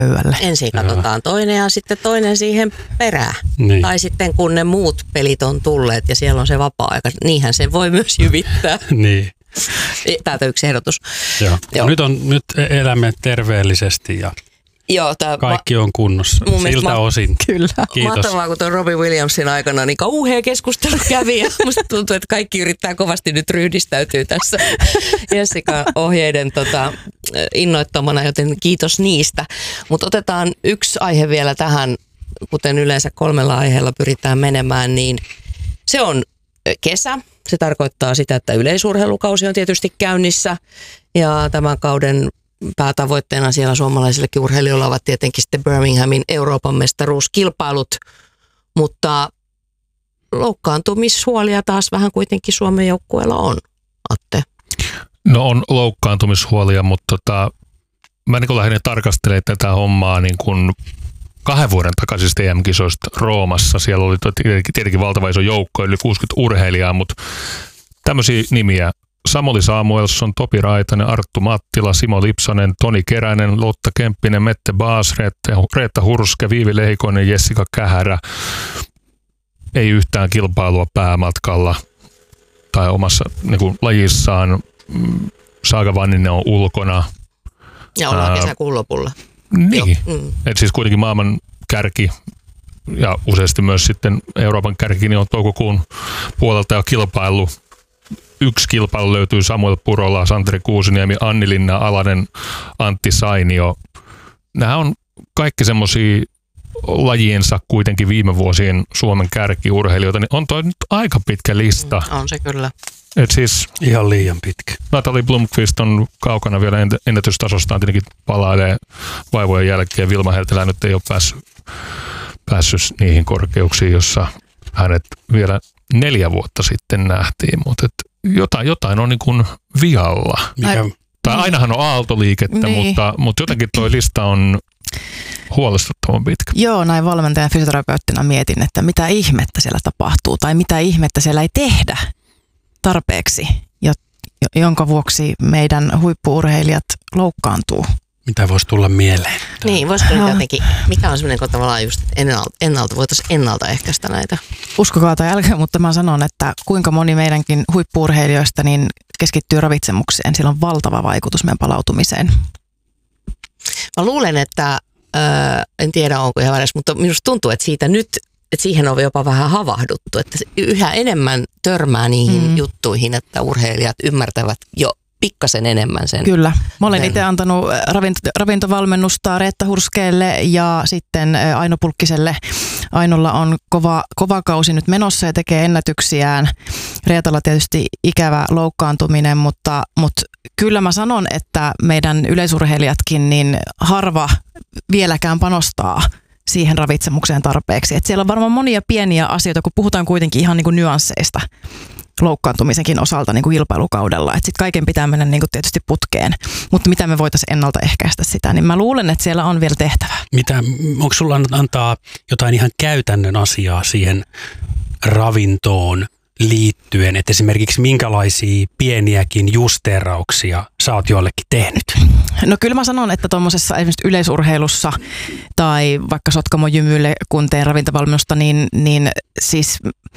pöydälle. Ensin katsotaan toinen ja sitten toinen siihen perään. Niin. Tai sitten kun ne muut pelit on tulleet ja siellä on se vapaa-aika, niinhän se voi myös jyvittää. Niin. Täältä yksi ehdotus. Joo. Nyt elämme terveellisesti ja kaikki on kunnossa siltä osin. Kyllä. Kiitos. Mahtavaa, kun tuon Robin Williamsin aikana niin kauhea keskustelu kävi ja musta tuntuu, että kaikki yrittää kovasti nyt ryhdistäytyä tässä Jessica ohjeiden innoittamana, joten kiitos niistä. Mutta otetaan yksi aihe vielä tähän, kuten yleensä 3 aiheella pyritään menemään, niin se on kesä. Se tarkoittaa sitä, että yleisurheilukausi on tietysti käynnissä ja tämän kauden päätavoitteena siellä suomalaisillekin urheilijoilla ovat tietenkin sitten Birminghamin Euroopan mestaruuskilpailut, mutta loukkaantumishuolia taas vähän kuitenkin Suomen joukkueella on, Atte. No on loukkaantumishuolia, mutta mä niin lähdin tarkastelemaan tätä hommaa niin kuin 2 vuoden takaisista EM-kisoista Roomassa. Siellä oli tietenkin valtava iso joukko, yli 60 urheilijaa, mutta tämmöisiä nimiä: Samuli Samuelsson, Topi Raitanen, Arttu Mattila, Simo Lipsanen, Toni Keränen, Lotta Kemppinen, Mette Baas, Reetta Hurske, Viivi Lehikoinen, Jessica Kähärä. Ei yhtään kilpailua päämatkalla tai omassa niin kuin lajissaan. Saaga Vanninen on ulkona. Ja ollaan kesäkuun lopulla. Niin, että siis kuitenkin maailman kärki ja useasti myös sitten Euroopan kärki niin on toukokuun puolelta jo kilpaillut. Yksi kilpailu löytyy Samuel Purola, Santeri Kuusiniemi, Anni Linna Alanen, Antti Sainio. Nämä on kaikki semmoisia lajiensa kuitenkin viime vuosien Suomen kärkiurheilijoita, niin on toi nyt aika pitkä lista. On se kyllä. Et siis ihan liian pitkä. Natalie Blomqvist on kaukana vielä ennätystasostaan, tietenkin palailee vaivojen jälkeen. Vilma Heltelä nyt ei ole päässyt niihin korkeuksiin, jossa hänet vielä 4 vuotta sitten nähtiin, mutta jotain on niin kuin vialla. Tai ainahan on aaltoliikettä, niin. mutta jotenkin toi lista on huolestuttavan pitkä. Joo, näin valmentajan fysioterapeuttina mietin, että mitä ihmettä siellä tapahtuu tai mitä ihmettä siellä ei tehdä tarpeeksi, jonka vuoksi meidän huippu-urheilijat loukkaantuu. Mitä voisi tulla mieleen? Niin, voisiko jotenkin, mikä on semmoinen, kun tavallaan just voitaisiin ennaltaehkäistä näitä? Uskokaa tai älkää, mutta mä sanon, että kuinka moni meidänkin huippu-urheilijoista niin keskittyy ravitsemukseen. Sillä on valtava vaikutus meidän palautumiseen. Mä luulen, että, en tiedä onko ihan väärässä, mutta minusta tuntuu, että siitä nyt, että siihen on jopa vähän havahduttu, että yhä enemmän törmää niihin juttuihin, että urheilijat ymmärtävät jo pikkasen enemmän sen. Kyllä. Mä olen itse antanut ravintovalmennusta Reetta Hurskeelle ja sitten Aino Pulkkiselle. Ainolla on kova kausi nyt menossa ja tekee ennätyksiään. Reetalla tietysti ikävä loukkaantuminen, mutta kyllä mä sanon, että meidän yleisurheilijatkin niin harva vieläkään panostaa siihen ravitsemukseen tarpeeksi. Et siellä on varmaan monia pieniä asioita, kun puhutaan kuitenkin ihan niin kuin nyansseista loukkaantumisenkin osalta niin kuin kilpailukaudella. Että sitten kaiken pitää mennä niin kuin tietysti putkeen. Mutta mitä me voitaisiin ennaltaehkäistä sitä, niin mä luulen, että siellä on vielä tehtävää. Onko sulla antaa jotain ihan käytännön asiaa siihen ravintoon liittyen, että esimerkiksi minkälaisia pieniäkin justeerauksia sä oot jollekin tehnyt? No kyllä mä sanon, että tuommoisessa esimerkiksi yleisurheilussa tai vaikka Sotkamon Jymylle, kun teen ravintovalmennusta, niin siis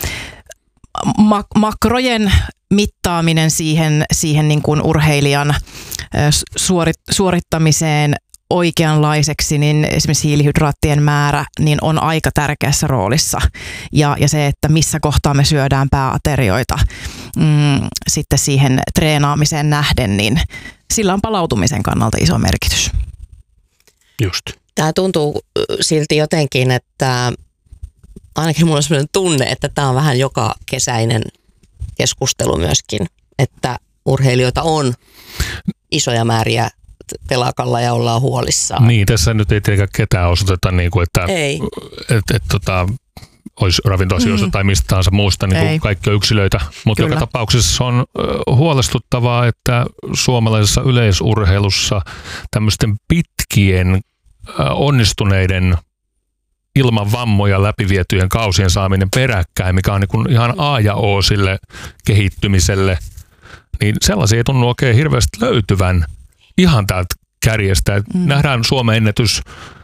makrojen mittaaminen siihen niin kuin urheilijan suorittamiseen oikeanlaiseksi, niin esimerkiksi hiilihydraattien määrä niin on aika tärkeässä roolissa. Ja se, että missä kohtaa me syödään pääaterioita sitten siihen treenaamiseen nähden, niin sillä on palautumisen kannalta iso merkitys. Just. Tämä tuntuu silti jotenkin, että ainakin mulla on sellainen tunne, että tämä on vähän joka kesäinen keskustelu myöskin, että urheilijoita on isoja määriä telakalla ja ollaan huolissaan. Niin, tässä nyt ei tietenkään ketään osoiteta, niin kuin, että olisi ravintoasioista tai mistä tahansa muusta, niin kuin kaikki on yksilöitä. Mutta joka tapauksessa on huolestuttavaa, että suomalaisessa yleisurheilussa tämmöisten pitkien onnistuneiden ilman vammoja läpivietyjen kausien saaminen peräkkäin, mikä on niin kuin ihan A ja O sille kehittymiselle, niin sellaisia ei tunnu oikein hirveästi löytyvän ihan täältä kärjestä. Nähdään Suomen ennätys